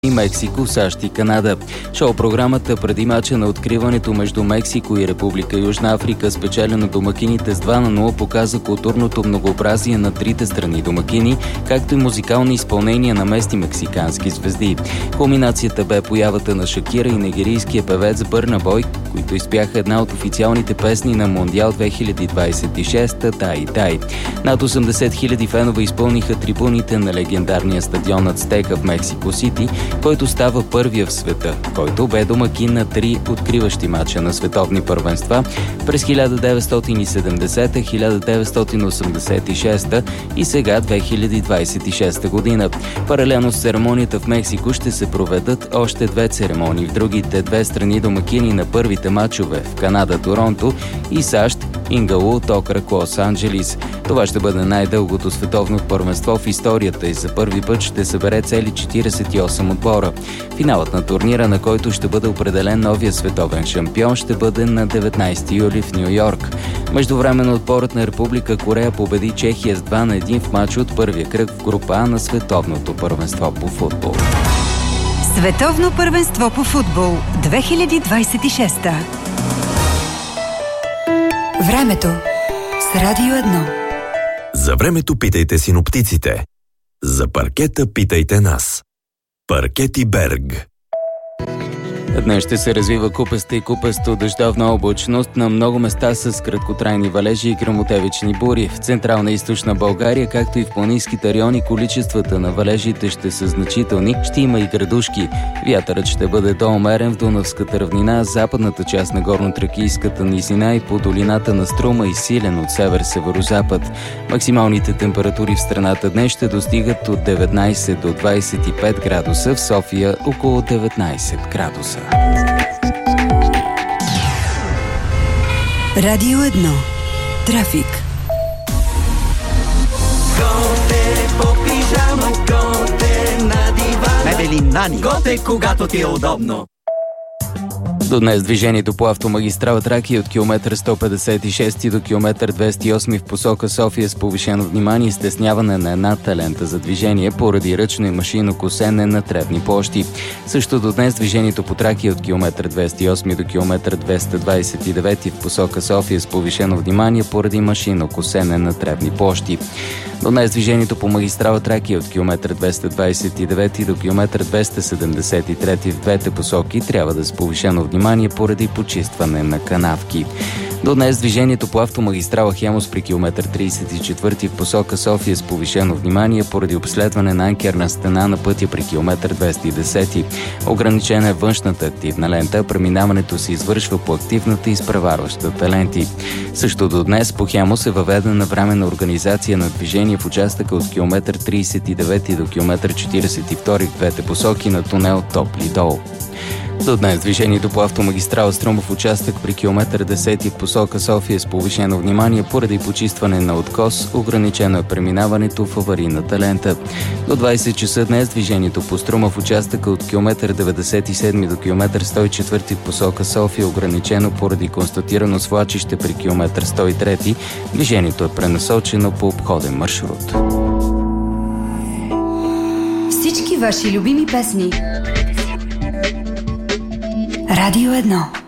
Мексико, САЩ и Канада. Шоу-програмата преди мача на откриването между Мексико и Република Южна Африка, спечелена домакините с 2-0, показа културното многообразие на трите страни домакини, както и музикални изпълнения на местни мексикански звезди. Кулминацията бе появата на Шакира и нигерийския певец Бърна Бой, които изпяха една от официалните песни на Мондиал 2026 «Тай Тай». Над 80 000 фенове изпълниха трибуните на легендарния стадион Ацтека в Мексико Сити, който става първия в света, който бе домакин на 3 откриващи мача на световни първенства през 1970, 1986 и сега 2026 година. Паралелно с церемонията в Мексико ще се проведат още 2 церемонии в другите 2 страни домакини на първите мачове в Канада, Торонто и САЩ, Ингалут, Окръг, Лос-Анджелис. Това ще бъде най-дългото световно първенство в историята и за първи път ще събере цели 48 отбора. Финалът на турнира, на който ще бъде определен новия световен шампион, ще бъде на 19 юли в Ню-Йорк. Междувременно отборът на Република Корея победи Чехия с 2-1 в мач от първия кръг в група А на световното първенство по футбол. Световно първенство по футбол 2026. Времето с Радио 1. За времето питайте синоптиците. За паркета питайте нас. Паркети Берг. Днес ще се развива купеста и купесто дъждовна облачност на много места с краткотрайни валежи и гръмотевични бури. В централна и източна България, както и в планинските райони, количествата на валежите ще са значителни, ще има и градушки. Вятърът ще бъде доумерен в Дунавската равнина, западната част на горно-тракийската низина и по долината на Струма и силен от север-северозапад. Максималните температури в страната днес ще достигат от 19 до 25 градуса, в София около 19 градуса. Радио 1. Трафик. Готе по пижама, готе на дивана. Мебели Нани. Готе, когато ти е удобно. До днес движението по автомагистрала Тракия от километър 156 до километър 208 в посока София с повишено внимание и стесняване на едната лента за движение поради ръчно и машинно косене на тревни площи. Също до днес движението по Тракия от километър 208 до километър 229 в посока София с повишено внимание поради машинно косене на тревни площи. До днес движението по магистрала Тракия от километър 229 до километър 273 в двете посоки трябва да е с повишено внимание поради почистване на канавки. До днес движението по автомагистрала Хемус при километър 34 в посока София с повишено внимание поради обследване на анкерна стена на пътя при километър 210. Ограничена е външната активна лента, преминаването се извършва по активната и изпреварващата ленти. Също до днес по Хемус е въведена временна организация на движение в участъка от километър 39 до километър 42 в двете посоки на тунел Топли дол. До днес движението по автомагистрала Струма в участък при километър 10 в посока София с повишено внимание поради почистване на откос, ограничено е преминаването в аварийната лента. До 20 часа днес движението по Струма в участъка от километър 97 до километър 104 в посока София ограничено поради констатирано свлачище при километър 103. Движението е пренасочено по обходен маршрут. Всички ваши любими песни. Радио 1.